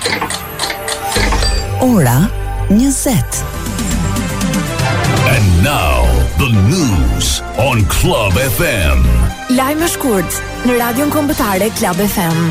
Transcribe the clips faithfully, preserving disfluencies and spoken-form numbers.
Ora njëzet. And now the news on Club F M. Lajme shkurt në Radion Kombëtare Club F M.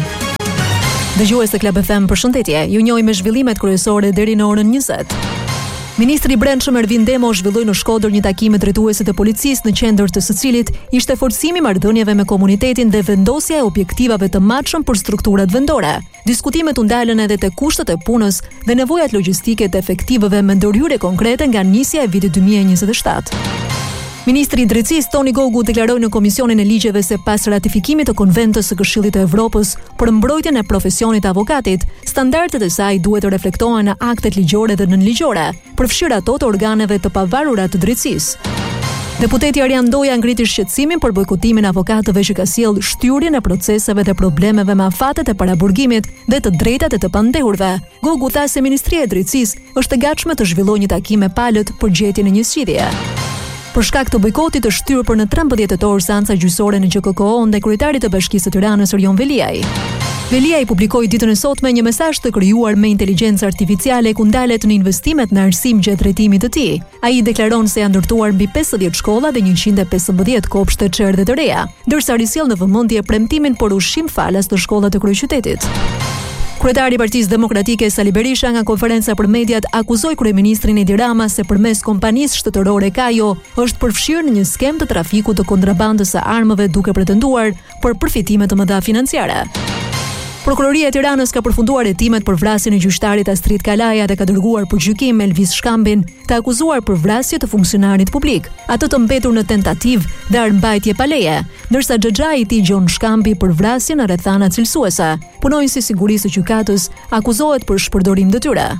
Dëgjues të Club F M, përshëndetje. Ju njohim me zhvillimet kryesore deri në orën njëzet. Ministri i Brendshëm Ervin Demo zhvilloi në Shkodër një takim me drejtuesit e policisë në qendër të së cilit ishte forcimi i marrëdhënieve me komunitetin dhe vendosja e objektivave të matshëm për strukturat vendore. Diskutimet u ndalën edhe te kushtet e punës dhe nevojat logjistike të efektivëve me ndërhyrje konkrete nga nisja e vitit dy mijë e njëzet e shtatë. Ministri i Drejtësisë Toni Gogu deklaroi në Komisionin e Ligjeve se pas ratifikimit të Konventës së Këshillit të Evropës për mbrojtjen e profesionit të avokatit, standardet e saj duhet të reflektohen në aktet ligjore dhe nënligjore, përfshirë ato të organeve të pavarura të drejtësisë. Deputeti Arjan Doja ngriti shqetësimin për bojkotimin e avokatëve që ka sjellë shtyrjen e proceseve dhe problemeve me afatet e paraburgimit dhe të drejtat e të pandehurve. Gogu tha se Ministria e Drejtësisë është e gatshme të zhvillojë një takim me palët për gjetjen e një zgjidhjeje. Për shkak të bojkotit të shtyrë për në trembëdhjetë tetor seanca gjyqësore në G K K O ndaj kryetarit të Bashkisë së Tiranës Erjon Veliaj. Veliaj publikoi ditën e sotme një mesazh të krijuar me inteligjencë artificiale ku ndalet në investimet në arsim gjatë drejtimit të tij. Ai deklaron se janë ndërtuar mbi pesëdhjetë shkolla dhe njëqind e pesëmbëdhjetë kopshte çerdhe të reja, ndërsa risjell në vëmendje premtimin për ushqim falas të shkollat të kryeqytetit. Kryetari i Partisë Demokratike Sali Berisha nga konferenca për mediat akuzoi kryeministrin Edi Rama se përmes kompanisë shtetërore Kajo është përfshirë në një skem të trafikut të kontrabandës së armëve duke pretenduar për përfitime të mëdha financiare. Prokuroria e Tiranës ka përfunduar hetimet për vrasjen e gjyqtarit Astrid Kalaja dhe ka dërguar për gjykim Elvis Shkambin, të akuzuar për vrasje të funksionarit publik, atë të mbetur në tentativë dhe armbajtje pa leje, ndërsa xhaxhai i tij Gjon Shkambi për vrasje në rrethana cilësuese. Punonjësi i sigurisë së gjykatës akuzohet për shpërdorim detyre.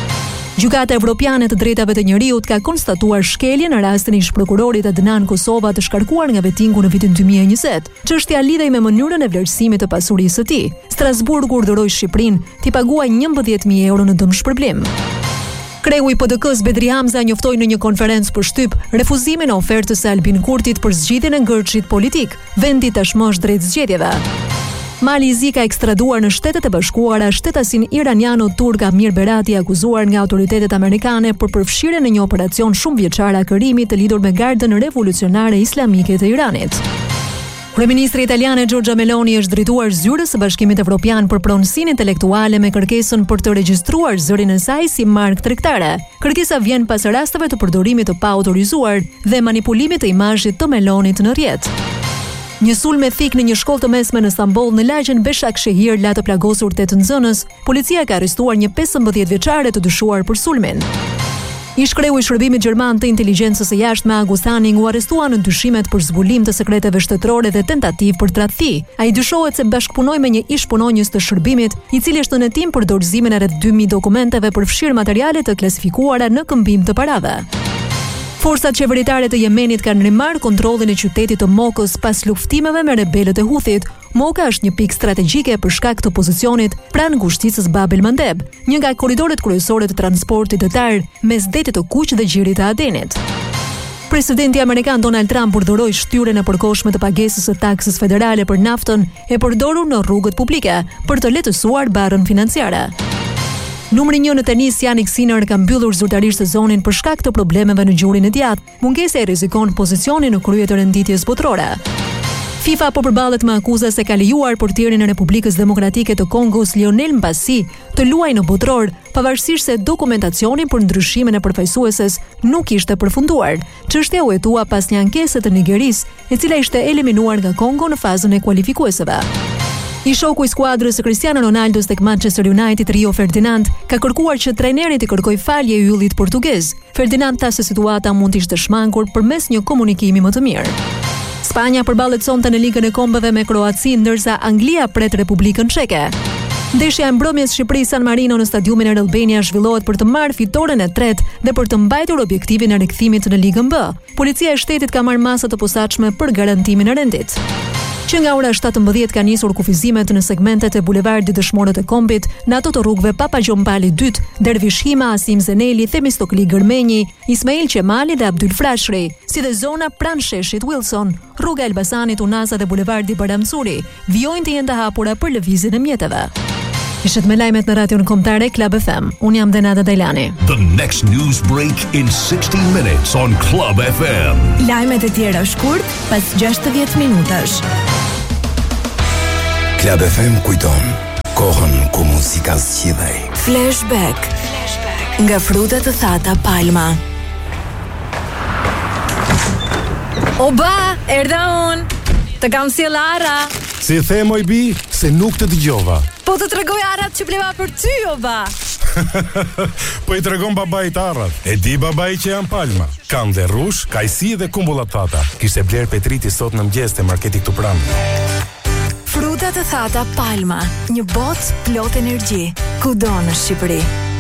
Gjykata Evropiane të Drejtave të Njerëzit ka konstatuar shkelje në rastin e ish-prokurorit Adnan Kosova të shkarkuar nga vetingu në vitin dy mijë e njëzet. Çështja lidhej me mënyrën e vlerësimit të pasurisë së tij. Strasburgu urdhëroi Shqipërinë t'i paguajë njëmbëdhjetë mijë euro në dëmshpërblim. Kreu i P D K-s Bedri Hamza njoftoi në një konferencë për shtyp refuzimin e ofertës së Albin Kurtit për zgjidhjen e ngërçit politik. Vendi tashmë është drejt zgjedhjeve. Mali i Zi ka ekstraduar në Shtetet e Bashkuara shtetasin iraniano-turk Amir Berati akuzuar nga autoritetet amerikane për përfshirje në një operacion shumë vjeçar hakërimi të lidhur me Gardën Revolucionare Islamike të Iranit. Kryeministri italiane Giorgia Meloni është drejtuar zyrës së Bashkimit Evropian për pronësinë intelektuale me kërkesën për të regjistruar zërin e saj si markë tregtare. Kërkesa vjen pas rasteve të përdorimit të paautorizuar dhe manipulimit të imazhit të Melonit në rrjet. Një sulm ethik në një shkollë të mesme në Stamboll në lagjen Beshak Shehir la të plagosur tetë nxënës, policia ka arrestuar një pesëmbëdhjetë vjeçare të dyshuar për sulmin. Ish-kreu i shërbimit gjerman të inteligjencës së jashtme August Hanning u arrestua në dyshimet për zbulim të sekreteve shtetërore dhe tentativë për tradhti. Ai dyshohet se bashkëpunoi me një ish-punonjës të shërbimit, i cili është në hetim për dorëzimin e rreth dy mijë dokumenteve për fshirë materiale të klasifikuara në këmbim të parave. Forcat qeveritare të Yemenit kanë rimarrë kontrollin e qytetit të Mokës pas luftimeve me rebelët e Huthit. Moka është një pikë strategjike për shkak të pozicionit pranë ngushticës Bab el Mandeb, një nga korridoret kryesore të transportit dëtar mes detit të Kuq dhe gjirit të Adenit. Presidenti amerikan Donald Trump urdhëroi shtyrjen e përkohshme të pagesës së taksës federale për naftën e përdorur në rrugët publike për të lehtësuar barrën financiare. Numri një në tenis Jannik Sinner ka mbyllur zyrtarisht sezonin për shkak të problemeve në gjurin e djathtë. Mungesa e rrezikon pozicionin në krye të renditjes botërore. FIFA po përballet me akuza se ka lejuar portierin e Republikës Demokratike të Kongos Lionel Mbasi të luajë në botror, pavarësisht se dokumentacioni për ndryshimin e përfaqësueses nuk ishte përfunduar. Çështja u hetua pas një ankese të Nigerisë, e cila ishte eliminuar nga Kongo në fazën e kualifikuesave. I shoku i skuadrës së Cristiano Ronaldos tek Manchester United, Rio Ferdinand, ka kërkuar që trajneri të kërkojë falje yllit portugez. Ferdinand tha se situata mund të ishte shmangur përmes një komunikimi më të mirë. Spanja përballet sonte në Ligën e Kombeve me Kroaci, ndërsa Anglia pret Republikën Çeke. Ndeshja e mbrëmjes Shqipëri San Marino në stadiumin e Albania zhvillohet për të marrë fitoren e tretë dhe për të mbajtur objektivin e rikthimit në Ligën B. Policia e shtetit ka marrë masa të posaçme për garantimin e rendit. Që nga ora shtatëmbëdhjetë ka nisur kufizimet në segmentet e bulevardit Dëshmorët e Kombit, në ato të rrugëve Papa Gjombali dy, Dervish Hima, Asim Zeneli, Themistokli Gërmenji, Ismail Qemali dhe Abdyl Frashri, si dhe zona pranë sheshit Wilson, rruga Elbasanit, Unasa dhe bulevardi Baramcuri, vijojnë të jenë të hapura për lëvizjen e mjeteve. Ishit me lajmet në radion kombëtare Club F M. Unë jam Denada Dajlani. The next news break in sixty minutes on Club F M. Lajmet e tjera shkurt pas gjashtëdhjetë minutash. Club F M kujton kohën ku muzika zgjidhej. Flashback. Flashback. Nga frutat të thata Palma. Oba, erdha unë. Të kam sjell Ara. Si the moj bi, se nuk të dëgjova. Po të tregoj arat që bleva për ty, oba. Po i tregon babait arrat. E di babai që janë Palma. Kanë dhe rrush, kajsi dhe kumbullat thata. Kishte bler Petriti sot në mëngjes te marketi këtu pranë. Frutat të thata Palma, një botë plot energji, kudo në Shqipëri.